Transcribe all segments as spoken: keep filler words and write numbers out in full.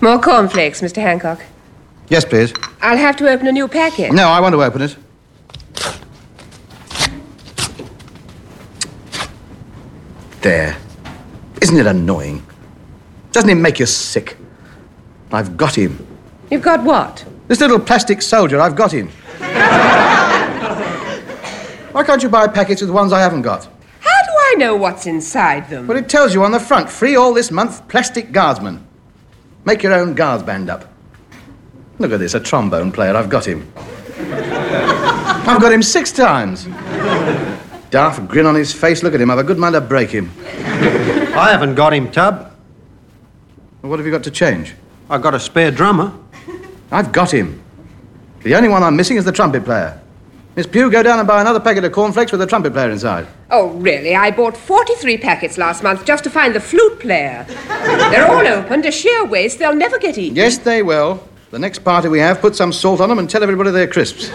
More cornflakes, Mister Hancock. Yes, please. I'll have to open a new packet. No, I want to open it. There. Isn't it annoying? Doesn't it make you sick? I've got him. You've got what? This little plastic soldier, I've got him. Why can't you buy packets with the ones I haven't got? How do I know what's inside them? Well, it tells you on the front, free all this month, plastic guardsman. Make your own guards band up. Look at this, a trombone player, I've got him. I've got him six times. Daft grin on his face, look at him, I've a good mind to break him. I haven't got him, Tub. Well, what have you got to change? I got a spare drummer. I've got him. The only one I'm missing is the trumpet player. Miss Pugh, go down and buy another packet of cornflakes with a trumpet player inside. Oh, really? I bought forty-three packets last month just to find the flute player. They're all open to sheer waste. They'll never get eaten. Yes, they will. The next party we have, put some salt on them and tell everybody they're crisps.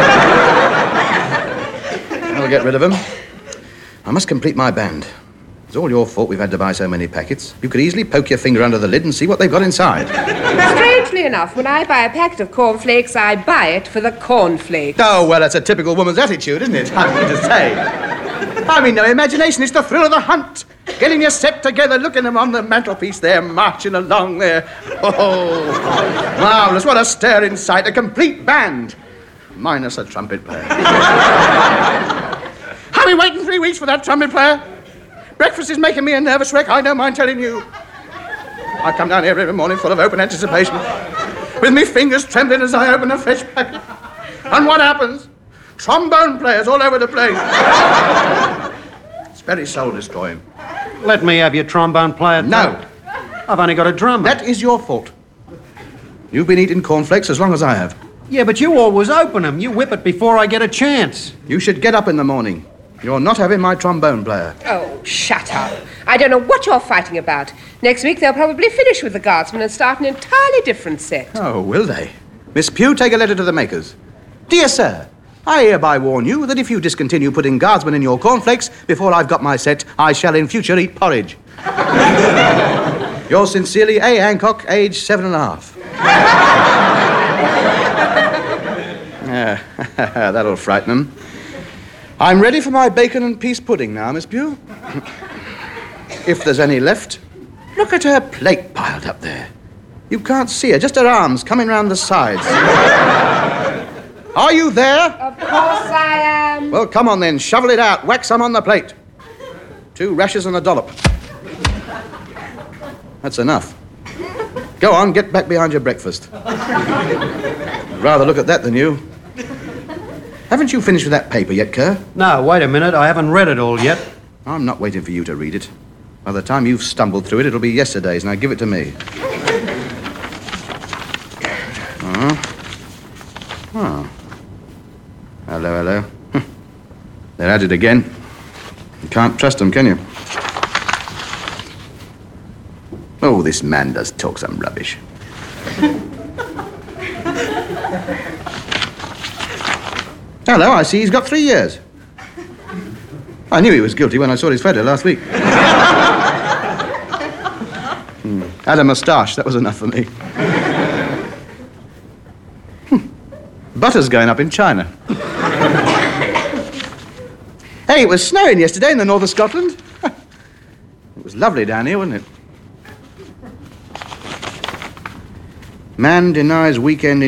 I'll get rid of them. I must complete my band. It's all your fault we've had to buy so many packets. You could easily poke your finger under the lid and see what they've got inside. Strangely enough, when I buy a packet of cornflakes, I buy it for the cornflakes. Oh, well, that's a typical woman's attitude, isn't it? I mean to say. I mean, no imagination. It's the thrill of the hunt. Getting your set together, looking them on the mantelpiece there, marching along there. Oh, marvellous. What a staring sight. A complete band. Minus a trumpet player. I've been waiting three weeks for that trumpet player. Breakfast is making me a nervous wreck, I don't mind telling you. I come down here every morning full of open anticipation, with me fingers trembling as I open a fresh packet. And what happens? Trombone players all over the place. It's very soul-destroying. Let me have your trombone player, Tub. No. I've only got a drummer. That is your fault. You've been eating cornflakes as long as I have. Yeah, but you always open them. You whip it before I get a chance. You should get up in the morning. You're not having my trombone player. Oh, shut up. I don't know what you're fighting about. Next week they'll probably finish with the guardsman and start an entirely different set. Oh, will they? Miss Pugh, take a letter to the makers. Dear sir, I hereby warn you that if you discontinue putting guardsmen in your cornflakes before I've got my set, I shall in future eat porridge. Yours sincerely, A. Hancock, age seven and a half. Yeah, that'll frighten them. I'm ready for my bacon and peas pudding now, Miss Pugh. If there's any left. Look at her plate piled up there. You can't see her, just her arms coming round the sides. Are you there? Of course I am. Well, come on then, shovel it out. Whack some on the plate. Two rashers and a dollop. That's enough. Go on, get back behind your breakfast. I'd rather look at that than you. Haven't you finished with that paper yet, Kerr? No, wait a minute. I haven't read it all yet. I'm not waiting for you to read it. By the time you've stumbled through it, it'll be yesterday's. Now give it to me. Oh. Oh. Hello, hello. They're at it again. You can't trust them, can you? Oh, this man does talk some rubbish. Hello, I see he's got three years. I knew he was guilty when I saw his photo last week. hmm. Had a moustache, that was enough for me. Hmm. Butter's going up in China. Hey, it was snowing yesterday in the north of Scotland. It was lovely down here, wasn't it? Man denies weekend